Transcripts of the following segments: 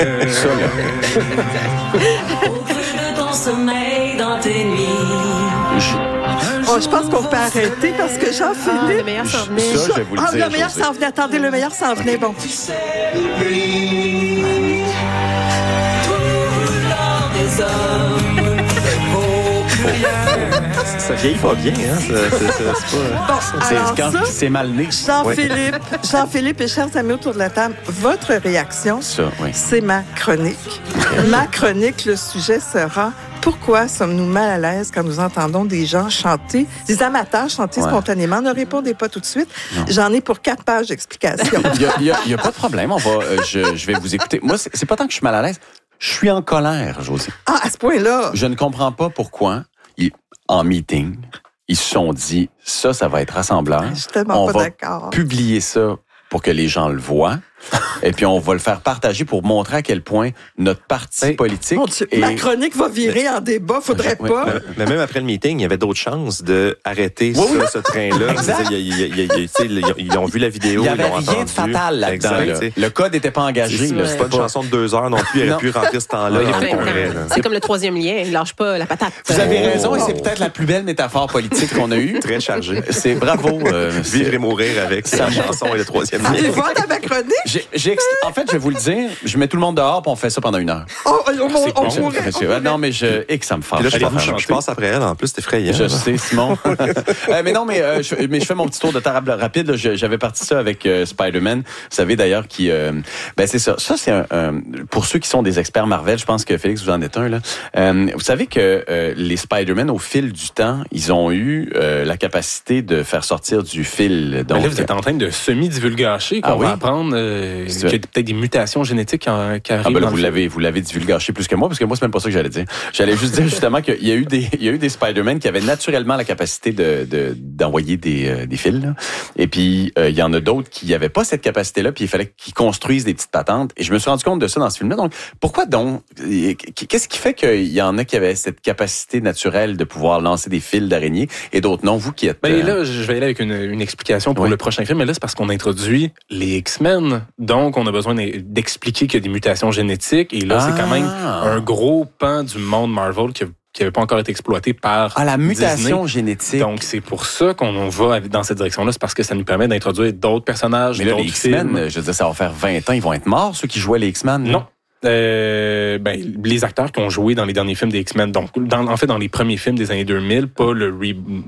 Ça, là. Au creux de ton sommeil dans tes nuits. Je pense qu'on peut arrêter parce que Jean-Philippe... le meilleur s'en venait. Ça, je vais vous le dire, le meilleur Josée. s'en venait. Attendez, le meilleur s'en venait. Bon. Tu sais le prix. Tout l'or des hommes. Vaut plus rien. Ça vieillit pas bien, hein? C'est pas... C'est Alors quand ça, c'est mal né. Jean-Philippe et chers amis autour de la table, votre réaction, Ça, oui. c'est ma chronique. Ma chronique, le sujet sera « Pourquoi sommes-nous mal à l'aise quand nous entendons des gens chanter, des amateurs chanter spontanément? » Ne répondez pas tout de suite. Non. J'en ai pour 4 pages d'explications. Il y a pas de problème. On va, je vais vous écouter. Moi, c'est pas tant que je suis mal à l'aise. Je suis en colère, Josée. Ah, à ce point-là. Je ne comprends pas pourquoi, en meeting, ils se sont dit, ça va être rassembleur. Je suis tellement On pas va d'accord. publier ça pour que les gens le voient. Et puis, on va le faire partager pour montrer à quel point notre parti politique Mon Dieu, est... ma chronique va virer en débat. Faudrait Oui, pas. Mais même après le meeting, il y avait d'autres chances d'arrêter ce train-là. Exact. Ils ont vu la vidéo, Il n'y ils avait l'ont rien entendu. de fatal là-dedans. Exact, là. tu sais. Le code n'était pas engagé. C'est là. pas une chanson de 2 heures non plus. Il Non. aurait pu remplir ce temps-là. Oui, Il En aurait même pas temps, vrai, là. c'est comme le troisième lien, il lâche pas la patate. Vous avez raison, et c'est peut-être la plus belle métaphore politique qu'on a eue. Très chargé. C'est bravo. monsieur. Vivre et mourir avec Ça la chanson et le troisième Tu lien. vois dans ma chronique? En fait, je vais vous le dire, je mets tout le monde dehors puis on fait ça pendant 1 heure. On pourrait. Non, mais ça me fâche. Puis là, cette affaire-là. je passe après elle. En plus, c'est effrayant. Je sais, Simon. Mais non, mais je fais mon petit tour de table rapide. Là. J'avais parti ça avec Spider-Man. Vous savez d'ailleurs qui... c'est ça. Ça, c'est pour ceux qui sont des experts Marvel, je pense que Félix, vous en êtes un. Là. Vous savez que les Spider-Man, au fil du temps, ils ont eu la capacité de faire sortir du fil. Donc, Mais là, vous êtes en train de semi-divulgacher qu'on va apprendre qu'il y a peut-être des mutations génétiques qui arrivent. Là, vous l'avez divulgaché plus que moi, parce que moi, c'est même pas ça que j'allais dire. J'allais juste dire justement qu'il y a eu des Spider-Man qui avaient naturellement la capacité d'envoyer des fils. Là. Et puis, il y en a d'autres qui n'avaient pas cette capacité-là, puis il fallait qu'ils construisent des petites patentes. Et je me suis rendu compte de ça dans ce film-là. Donc, pourquoi donc? Qu'est-ce qui fait qu'il y en a qui avaient cette capacité naturelle de pouvoir lancer des fils d'araignée et d'autres non? Vous qui êtes... Là, je vais aller avec une explication pour le prochain film. Mais là, c'est parce qu'on introduit les X-Men. Donc, on a besoin d'expliquer qu'il y a des mutations génétiques. Et là, c'est quand même un gros pan du monde Marvel qui n'avait pas encore été exploité par la mutation Disney. génétique. Donc, c'est pour ça qu'on va dans cette direction-là. C'est parce que ça nous permet d'introduire d'autres personnages, Mais là, d'autres les X-Men, films. je veux dire, ça va faire 20 ans. Ils vont être morts, ceux qui jouaient les X-Men? Non. Les acteurs qui ont joué dans les derniers films des X-Men, donc en fait dans les premiers films des années 2000, pas le reboot,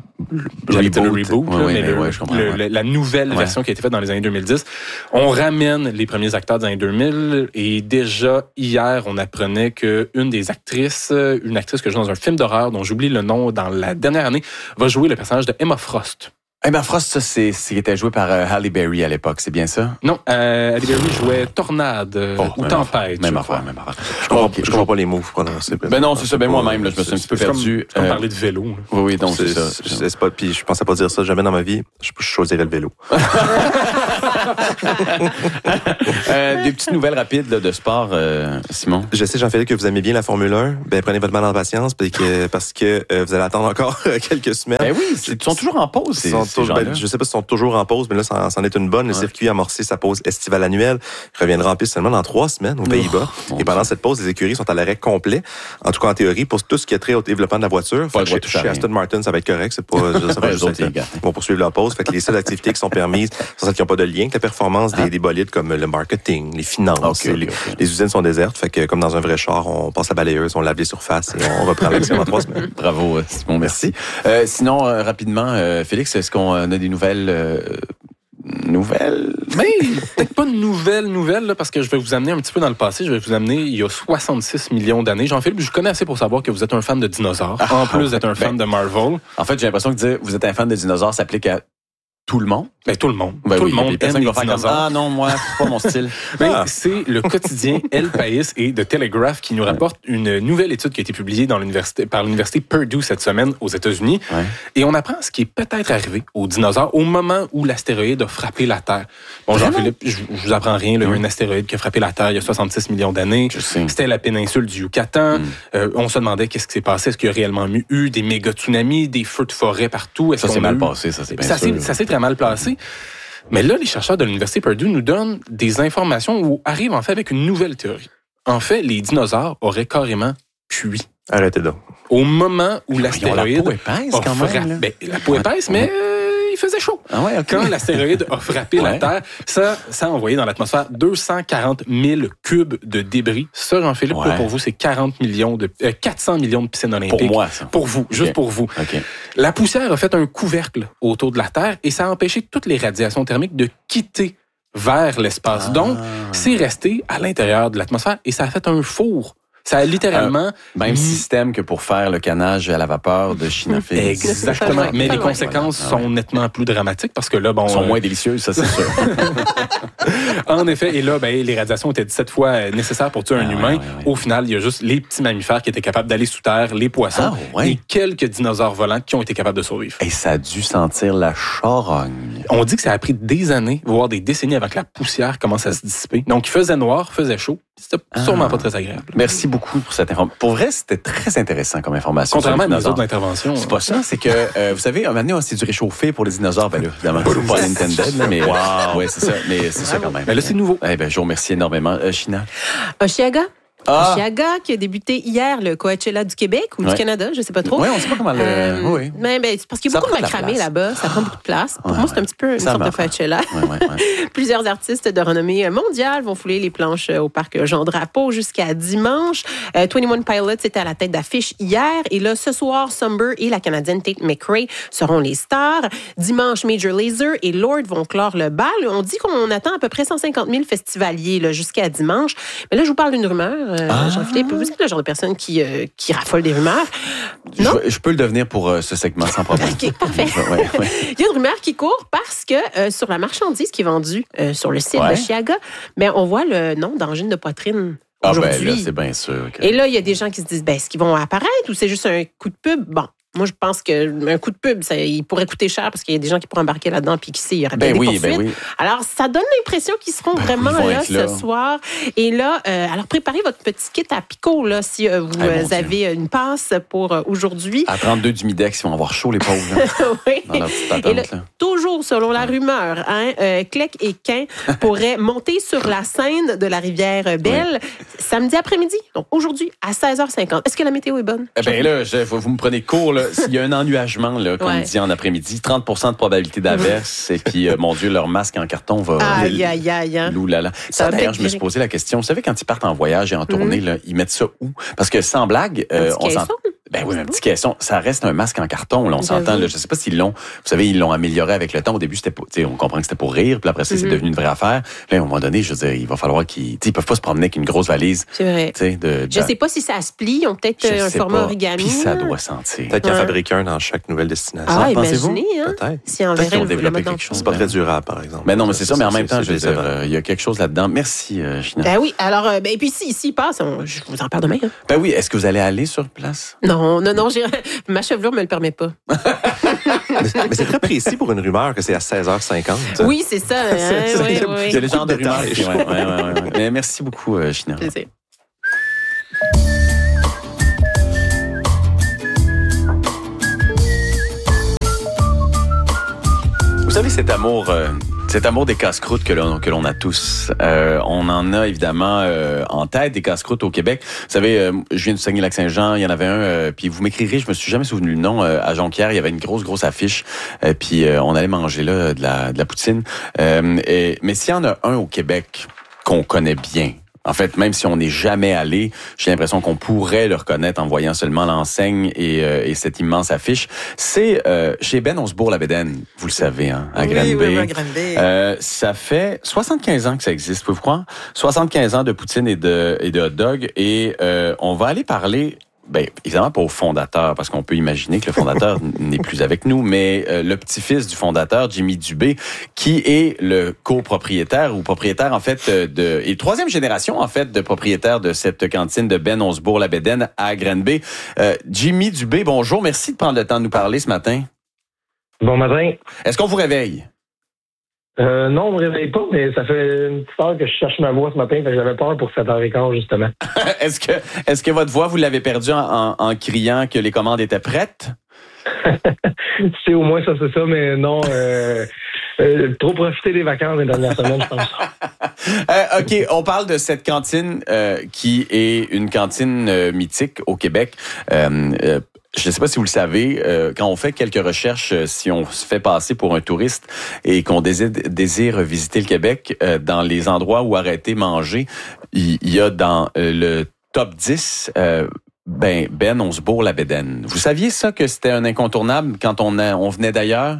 la nouvelle version qui a été faite dans les années 2010. On ramène les premiers acteurs des années 2000 et déjà hier on apprenait que une actrice que joue dans un film d'horreur dont j'oublie le nom dans la dernière année, va jouer le personnage de Emma Frost. Emma Frost, ça, c'est était joué par Halle Berry à l'époque, c'est bien ça? Non, Halle Berry jouait Tornade ou Tempête. Même affaire. Je comprends pas les mots prononcés. Non, c'est ça. moi-même, là, je me suis un petit peu perdu. Comme parler de vélo. Là. Oui, donc c'est ça. C'est pas, puis je pensais pas dire ça jamais dans ma vie. Je choisirais le vélo. Des petites nouvelles rapides là, de sport, Simon. Je sais, Jean-Philippe, que vous aimez bien la Formule 1. Prenez votre mal en patience parce que vous allez attendre encore quelques semaines. Ben oui, ils sont toujours en pause, ces gens-là. Je sais pas s'ils sont toujours en pause, mais là, c'en est une bonne. Le circuit a amorcé sa pause estivale annuelle. Il reviendra en piste seulement dans 3 semaines aux Pays-Bas. Et pendant cette pause, les écuries sont à l'arrêt complet. En tout cas, en théorie, pour tout ce qui est trait au développement de la voiture. Chez Aston Martin, ça va être correct. C'est pas, ils vont poursuivre la pause. Fait que les seules activités qui sont permises sont celles qui n'ont pas de lien avec la performance des bolides, comme le marketing, les finances. Les usines sont désertes. Fait que, comme dans un vrai char, on passe la balayeuse, on lave les surfaces et on reprend l'action dans 3 semaines. Bravo, Simon, merci. Sinon, rapidement, Félix, est-ce qu'on a des nouvelles? Mais peut-être pas de nouvelles, là, parce que je vais vous amener un petit peu dans le passé. Je vais vous amener il y a 66 millions d'années. Jean-Philippe, je connais assez pour savoir que vous êtes un fan de dinosaures. En plus d'être un fan de Marvel. En fait, j'ai l'impression que dire vous êtes un fan de dinosaures s'applique à tout le monde. Tout le monde. Tout le monde aime les dinosaures. Non, moi, c'est pas mon style. C'est le quotidien El País et The Telegraph qui nous rapporte une nouvelle étude qui a été publiée par l'université Purdue cette semaine aux États-Unis. Ouais. Et on apprend ce qui est peut-être arrivé aux dinosaures au moment où l'astéroïde a frappé la Terre. Bon, Jean-Philippe, je vous apprends rien. Là, il y a un astéroïde qui a frappé la Terre il y a 66 millions d'années. C'était la péninsule du Yucatan. On se demandait qu'est-ce qui s'est passé. Est-ce qu'il y a réellement eu des méga tsunamis, des feux de forêt partout? Ça s'est mal passé, ça c'est bien sûr. Ça s'est très mal passé. Mais là, les chercheurs de l'Université Purdue nous donnent des informations ou arrivent en fait avec une nouvelle théorie. En fait, les dinosaures auraient carrément cuit. Arrêtez donc. Au moment où Ils ont la l'astéroïde peau épaisse a quand même. frappé... Là. Ben, la peau épaisse, mais il faisait chaud. Ah ouais, ok. Quand l'astéroïde a frappé la Ouais. Terre, ça a envoyé dans l'atmosphère 240 000 cubes de débris. Ça, Jean-Philippe, là, Ouais. pour vous, c'est 400 millions de piscines olympiques. Pour moi, ça. Pour vous, juste pour vous. OK. La poussière a fait un couvercle autour de la Terre et ça a empêché toutes les radiations thermiques de quitter vers l'espace. Donc, c'est resté à l'intérieur de l'atmosphère et ça a fait un four. Ça a littéralement... Même système que pour faire le canage à la vapeur de China Phillips. Exactement. Ouais, Mais les ouais. conséquences sont nettement plus dramatiques parce que là, bon... Ils sont moins délicieuses, ça, c'est sûr. En effet, et là, ben, les radiations étaient 17 fois nécessaires pour tuer un humain. ouais. Au final, il y a juste les petits mammifères qui étaient capables d'aller sous terre, les poissons, Ah, ouais. et quelques dinosaures volants qui ont été capables de survivre. Et ça a dû sentir la charogne. On dit que ça a pris des années, voire des décennies avant que la poussière commence à se dissiper. Donc, il faisait noir, faisait chaud. C'était sûrement pas très agréable. Merci beaucoup pour cette information. Pour vrai, c'était très intéressant comme information. Contrairement à sur les mes autres dinosaures. interventions. C'est pas ça, c'est que, vous savez, un moment donné, c'est du réchauffé pour les dinosaures. Ben là, évidemment, c'est pas Nintendo, là, mais ouais, c'est ça. Mais c'est ça quand même. Mais là, c'est nouveau. Eh ben, je vous remercie énormément. China. Oshiaga. Ah! Oshiaga qui a débuté hier le Coachella du Québec ou Ouais. du Canada, je sais pas trop. Oui, on sait pas comment le... oui. Mais c'est parce qu'il y a Ça beaucoup de prend de la macramé place. là-bas, ça prend beaucoup de place. Pour Ouais, moi, c'est un petit peu une Ça sorte de marche. Coachella. Ouais. Plusieurs artistes de renommée mondiale vont fouler les planches au parc Jean-Drapeau jusqu'à dimanche. 21 Pilots était à la tête d'affiche hier. Et là, ce soir, Sumber et la Canadienne Tate McRae seront les stars. Dimanche, Major Lazer et Lord vont clore le bal. On dit qu'on attend à peu près 150 000 festivaliers là, jusqu'à dimanche. Mais là, je vous parle d'une rumeur. Jean-Philippe, vous êtes le genre de personne qui raffole des rumeurs. Non? Je peux le devenir pour ce segment sans problème. OK, parfait. Ouais. Il y a une rumeur qui court parce que sur la marchandise qui est vendue sur le site Ouais. de Chiaga, mais on voit le nom d'angine de poitrine Ah ben aujourd'hui. là, c'est bien sûr. que- Et là, il y a des gens qui se disent, est-ce qu'ils vont apparaître ou c'est juste un coup de pub? Bon, moi, je pense qu'un coup de pub, il pourrait coûter cher parce qu'il y a des gens qui pourraient embarquer là-dedans puis qui sait, il y aurait bien des poursuites. oui. Alors, ça donne l'impression qu'ils seront vraiment ils vont là être là. ce soir. Et là, alors préparez votre petit kit à picot là, si vous mon Dieu. avez une passe pour aujourd'hui. À 32 du Midex, ils vont avoir chaud, les pauvres. Là, Oui. dans leur petite Et patente. là, Là. toujours selon la rumeur, Clec et Quin pourraient monter sur la scène de la rivière Belle samedi après-midi, donc aujourd'hui à 16h50. Est-ce que la météo est bonne? Eh bien là, vous me prenez de court. Là. S'il y a un ennuagement, là, comme Ouais. dit en après-midi, 30% de probabilité d'averse. Et puis, mon Dieu, leur masque en carton va... Aïe, aïe, aïe. Hein? Loulala. Ça Ça, va d'ailleurs, peut-être je me suis virer. posé la question. Vous savez, quand ils partent en voyage et en tournée, là, ils mettent ça où? Parce que sans blague, Un petit on s'en... caisson? Ben oui, un petit caisson. Ça reste un masque en carton, là, on s'entend. J'avoue. Là, je sais pas s'ils l'ont... Vous savez, ils l'ont amélioré avec le temps. Au début, c'était pour, on comprend que c'était pour rire. Puis après ça, c'est devenu une vraie affaire. Là, à un moment donné, je veux dire, il va falloir qu'ils... Ils peuvent pas se promener avec une grosse valise. C'est vrai. Je Je sais pas si ça se plie. Ils ont peut-être un format origami. Puis ça là. doit sentir. Peut-être qu'il y en Ouais. fabrique un dans chaque nouvelle destination. Ah, pensez-vous? imaginez, hein? Peut-être. Si on Peut-être qu'ils verrait ont le développé mode quelque d'emploi. chose. C'est pas très durable, par exemple. Mais non, mais c'est ça. Mais en même temps, je veux décevant. dire, il y a quelque chose là-dedans. Merci, China. Ben oui, alors, et puis s'il passe, je vous en parle demain. Hein. Ben oui, est-ce que vous allez aller sur place? Non, ma chevelure me le permet pas. Mais c'est très précis pour une rumeur que c'est à 16h50. Oui, c'est ça. Hein? Oui, oui. Il y a le genre de rumeurs. détails. Ouais. Mais merci beaucoup, China. Plaisir. Vous savez, cet amour des casse-croûtes que l'on a tous. On en a évidemment en tête des casse-croûtes au Québec. Vous savez, je viens du Saguenay-Lac-Saint-Jean, il y en avait un, puis vous m'écrirez, je me suis jamais souvenu le nom, à Jonquière, il y avait une grosse affiche, puis on allait manger là de la poutine. Mais s'il y en a un au Québec qu'on connaît bien, en fait, même si on n'est jamais allé, j'ai l'impression qu'on pourrait le reconnaître en voyant seulement l'enseigne et cette immense affiche. C'est chez Ben Osbourg-la-Bédaine, vous le savez, hein, à Granby. Oui, à Granby. Ça fait 75 ans que ça existe, pouvez-vous croire? 75 ans de poutine et de hot dog. Et on va aller parler... Ben, évidemment pas au fondateur, parce qu'on peut imaginer que le fondateur n'est plus avec nous, mais le petit-fils du fondateur, Jimmy Dubé, qui est le copropriétaire ou propriétaire, en fait, et troisième génération, en fait, de propriétaire de cette cantine de Ben Osbourg-la-Bédaine à Granby. Jimmy Dubé, bonjour. Merci de prendre le temps de nous parler ce matin. Bon matin. Est-ce qu'on vous réveille? Non, on me réveille pas, mais ça fait une petite heure que je cherche ma voix ce matin, fait que j'avais peur pour 7h15, justement. Est-ce que votre voix, vous l'avez perdue en criant que les commandes étaient prêtes? C'est au moins ça, c'est ça, mais non. Trop profiter des vacances les dernières semaines, je pense. OK, on parle de cette cantine qui est une cantine mythique au Québec. Je ne sais pas si vous le savez, quand on fait quelques recherches, si on se fait passer pour un touriste et qu'on désire visiter le Québec, dans les endroits où arrêter manger, il y a dans le top 10... Ben, on se bourre la bédaine. Vous saviez ça, que c'était un incontournable quand on venait d'ailleurs?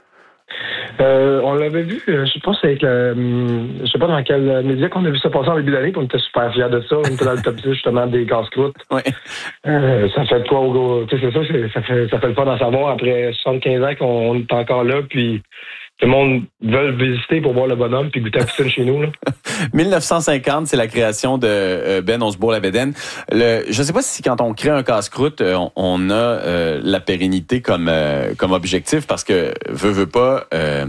On l'avait vu, je pense avec je sais pas dans quel média qu'on a vu ça passer en début d'année, puis on était super fiers de ça. On était dans le top 10 justement des casse-croûtes. Ouais. Ça fait quoi au gars? Tu sais, c'est ça, ça fait le fun d'en savoir après 75 ans qu'on est encore là, puis tout le monde veut visiter pour voir le bonhomme puis goûter à piscine chez nous. Là. 1950, c'est la création de Ben on se bourre la bédaine. Je sais pas si quand on crée un casse-croûte, on a la pérennité comme objectif, parce que veut pas,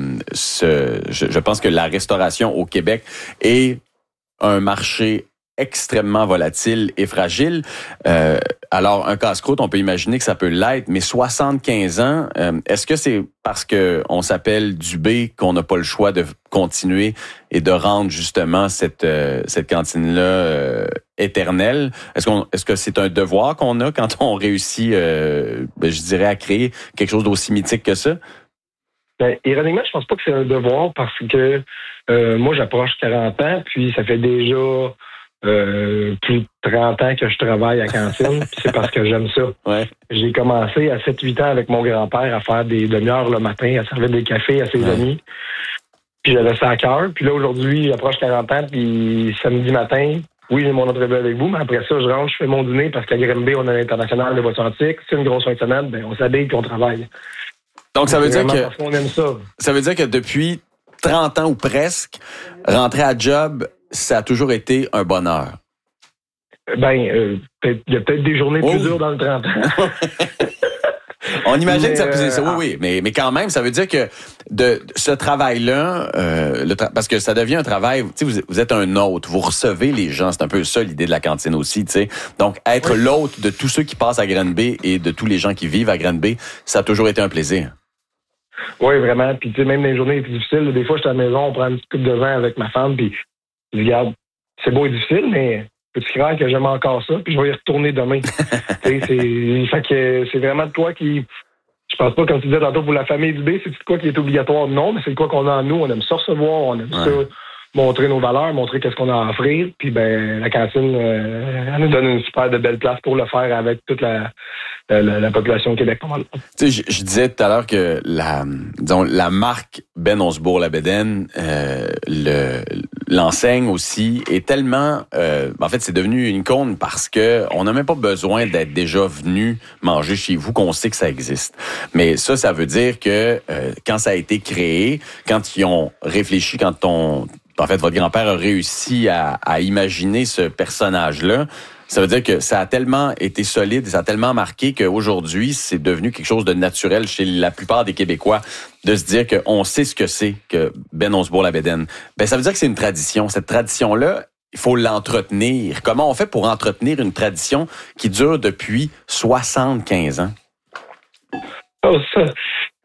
je pense que la restauration au Québec est un marché extrêmement volatile et fragile. Alors, un casse-croûte, on peut imaginer que ça peut l'être, mais 75 ans, est-ce que c'est parce que on s'appelle Dubé qu'on n'a pas le choix de continuer et de rendre justement cette cantine-là éternelle? Est-ce que c'est un devoir qu'on a quand on réussit, je dirais, à créer quelque chose d'aussi mythique que ça? Ben, ironiquement, je pense pas que c'est un devoir, parce que moi, j'approche 40 ans, puis ça fait déjà plus de 30 ans que je travaille à cantine, puis c'est parce que j'aime ça. Ouais. J'ai commencé à 7-8 ans avec mon grand-père à faire des demi-heures le matin, à servir des cafés à ses amis. Puis j'avais ça à cœur. Puis là, aujourd'hui, j'approche 40 ans, puis samedi matin, oui, j'ai mon entrevue avec vous, mais après ça, je rentre, je fais mon dîner, parce qu'à Granby, on a l'International de boissons antiques. C'est une grosse fin de semaine, ben on s'habille et on travaille. Donc, ça veut dire que... Parce qu'on aime ça. Ça veut dire que depuis 30 ans ou presque, rentrer à job, ça a toujours été un bonheur. Ben, il y a peut-être des journées plus dures dans le 30 ans. On imagine que ça faisait ça, oui, mais quand même, ça veut dire que de ce travail-là, parce que ça devient un travail, tu sais, vous êtes un hôte, vous recevez les gens, c'est un peu ça l'idée de la cantine aussi, tu sais. Donc, être l'hôte de tous ceux qui passent à Granby et de tous les gens qui vivent à Granby, ça a toujours été un plaisir. Oui, vraiment. Puis, tu sais, même dans les journées les plus difficiles, là, des fois, je suis à la maison, on prend une petite coupe de vin avec ma femme, puis je dis, regarde, c'est beau et difficile, mais peux-tu croire que j'aime encore ça, puis je vais y retourner demain. Fait que c'est vraiment de quoi qui... Je pense pas, comme tu disais tantôt, pour la famille du B, c'est de quoi qui est obligatoire? Non, mais c'est de quoi qu'on a en nous. On aime ça recevoir, on aime ça montrer nos valeurs, montrer qu'est-ce qu'on a à offrir. Puis, ben, la cantine, elle nous donne une super de belle place pour le faire avec toute la population au Québec. Tu sais, je disais tout à l'heure que la marque Ben on se bourre la bédaine, l'enseigne aussi est tellement, en fait, c'est devenu une icône parce que on n'a même pas besoin d'être déjà venu manger chez vous, qu'on sait que ça existe. Mais ça veut dire que quand ça a été créé, quand ils ont réfléchi, en fait, votre grand-père a réussi à imaginer ce personnage-là. Ça veut dire que ça a tellement été solide, ça a tellement marqué qu'aujourd'hui, c'est devenu quelque chose de naturel chez la plupart des Québécois de se dire qu'on sait ce que c'est que Ben on se bourre la bédaine. Ben, ça veut dire que c'est une tradition. Cette tradition-là, il faut l'entretenir. Comment on fait pour entretenir une tradition qui dure depuis 75 ans? Oh, ça,